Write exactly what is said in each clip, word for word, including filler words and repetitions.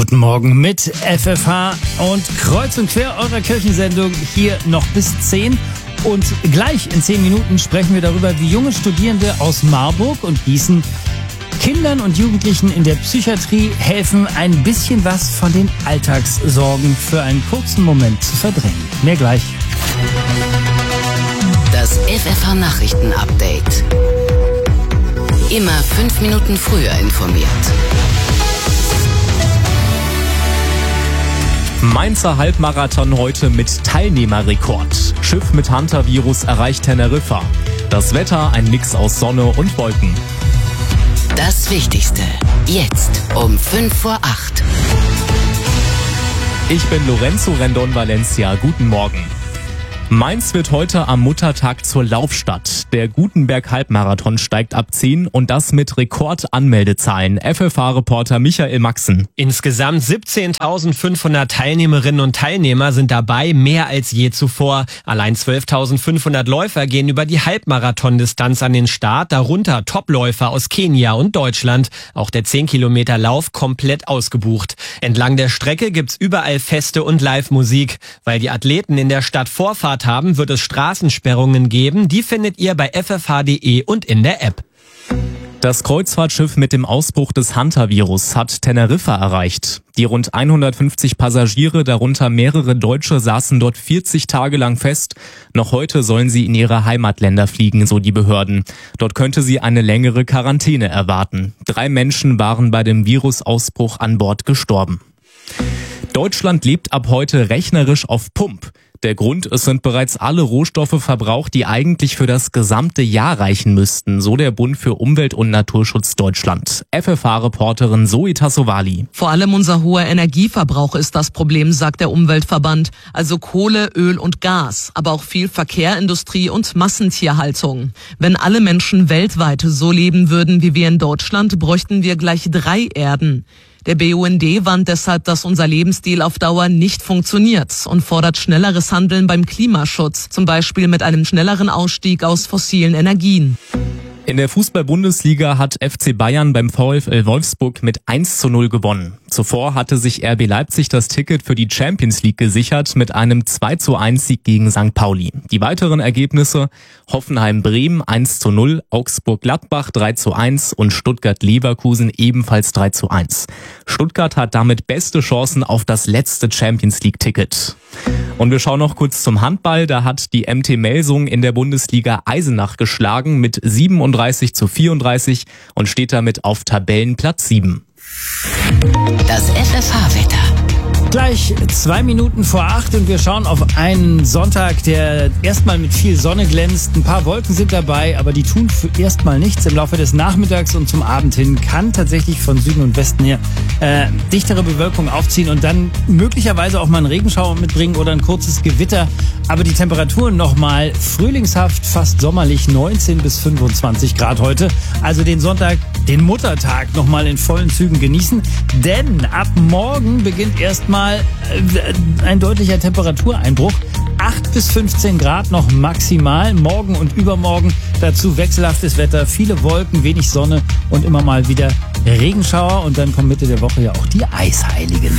Guten Morgen mit F F H und kreuz und quer eurer Kirchensendung hier noch bis zehn. Und gleich in zehn Minuten sprechen wir darüber, wie junge Studierende aus Marburg und Gießen Kindern und Jugendlichen in der Psychiatrie helfen, ein bisschen was von den Alltagssorgen für einen kurzen Moment zu verdrängen. Mehr gleich. Das F F H-Nachrichten-Update. Immer fünf Minuten früher informiert. Mainzer Halbmarathon heute mit Teilnehmerrekord. Schiff mit Hantavirus erreicht Teneriffa. Das Wetter ein Mix aus Sonne und Wolken. Das Wichtigste jetzt um fünf vor acht. Ich bin Lorenzo Rendon Valencia. Guten Morgen. Mainz wird heute am Muttertag zur Laufstadt. Der Gutenberg-Halbmarathon steigt ab zehn und das mit Rekordanmeldezahlen. F F H-Reporter Michael Maxen. Insgesamt siebzehntausendfünfhundert Teilnehmerinnen und Teilnehmer sind dabei, mehr als je zuvor. Allein zwölftausendfünfhundert Läufer gehen über die Halbmarathondistanz an den Start, darunter Topläufer aus Kenia und Deutschland. Auch der zehn Kilometer Lauf komplett ausgebucht. Entlang der Strecke gibt's überall Feste und Live-Musik. Weil die Athleten in der Stadt Vorfahrt haben, wird es Straßensperrungen geben. Die findet ihr bei f f h punkt d e und in der App. Das Kreuzfahrtschiff mit dem Ausbruch des Hantavirus hat Teneriffa erreicht. Die rund hundertfünfzig Passagiere, darunter mehrere Deutsche, saßen dort vierzig Tage lang fest. Noch heute sollen sie in ihre Heimatländer fliegen, so die Behörden. Dort könnte sie eine längere Quarantäne erwarten. Drei Menschen waren bei dem Virusausbruch an Bord gestorben. Deutschland lebt ab heute rechnerisch auf Pump. Der Grund, es sind bereits alle Rohstoffe verbraucht, die eigentlich für das gesamte Jahr reichen müssten, so der Bund für Umwelt- und Naturschutz Deutschland. F F H-Reporterin Zoe Tassovali. Vor allem unser hoher Energieverbrauch ist das Problem, sagt der Umweltverband. Also Kohle, Öl und Gas, aber auch viel Verkehr, Industrie und Massentierhaltung. Wenn alle Menschen weltweit so leben würden wie wir in Deutschland, bräuchten wir gleich drei Erden. Der B U N D warnt deshalb, dass unser Lebensstil auf Dauer nicht funktioniert und fordert schnelleres Handeln beim Klimaschutz, zum Beispiel mit einem schnelleren Ausstieg aus fossilen Energien. In der Fußball-Bundesliga hat F C Bayern beim VfL Wolfsburg mit eins zu null gewonnen. Zuvor hatte sich R B Leipzig das Ticket für die Champions League gesichert mit einem zwei zu eins Sieg gegen Sankt Pauli. Die weiteren Ergebnisse: Hoffenheim-Bremen eins zu null, Augsburg-Gladbach drei zu eins und Stuttgart-Leverkusen ebenfalls drei zu eins. Stuttgart hat damit beste Chancen auf das letzte Champions League-Ticket. Und wir schauen noch kurz zum Handball. Da hat die M T Melsungen in der Bundesliga Eisenach geschlagen mit siebenunddreißig zu vierunddreißig und steht damit auf Tabellenplatz sieben. Das F F H-Wetter. Gleich zwei Minuten vor acht und wir schauen auf einen Sonntag, der erstmal mit viel Sonne glänzt. Ein paar Wolken sind dabei, aber die tun für erstmal nichts. Im Laufe des Nachmittags und zum Abend hin kann tatsächlich von Süden und Westen her äh, dichtere Bewölkung aufziehen und dann möglicherweise auch mal einen Regenschauer mitbringen oder ein kurzes Gewitter. Aber die Temperaturen nochmal frühlingshaft, fast sommerlich, neunzehn bis fünfundzwanzig Grad heute. Also den Sonntag, den Muttertag nochmal in vollen Zügen genießen. Denn ab morgen beginnt erstmal ein deutlicher Temperatureinbruch. acht bis fünfzehn Grad noch maximal. Morgen und übermorgen dazu wechselhaftes Wetter, viele Wolken, wenig Sonne und immer mal wieder Regenschauer. Und dann kommen Mitte der Woche ja auch die Eisheiligen.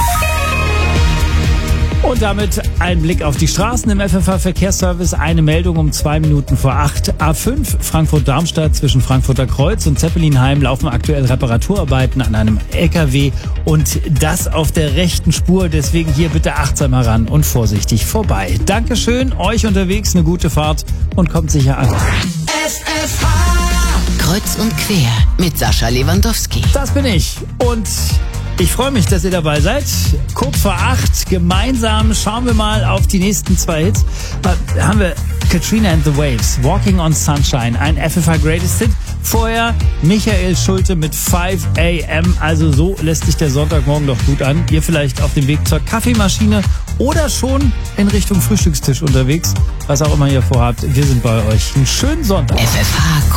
Und damit ein Blick auf die Straßen im F F H-Verkehrsservice. Eine Meldung um zwei Minuten vor acht. A fünf Frankfurt-Darmstadt zwischen Frankfurter Kreuz und Zeppelinheim laufen aktuell Reparaturarbeiten an einem L K W. Und das auf der rechten Spur. Deswegen hier bitte achtsam heran und vorsichtig vorbei. Dankeschön, euch unterwegs eine gute Fahrt und kommt sicher an. F F H. Kreuz und quer mit Sascha Lewandowski. Das bin ich. Und ich freue mich, dass ihr dabei seid. Kurz vor acht, gemeinsam schauen wir mal auf die nächsten zwei Hits. Da haben wir Katrina and the Waves, Walking on Sunshine, ein F F H Greatest Hit. Vorher Michael Schulte mit five a m Also so lässt sich der Sonntagmorgen doch gut an. Ihr vielleicht auf dem Weg zur Kaffeemaschine oder schon in Richtung Frühstückstisch unterwegs. Was auch immer ihr vorhabt, wir sind bei euch. Einen schönen Sonntag. F F H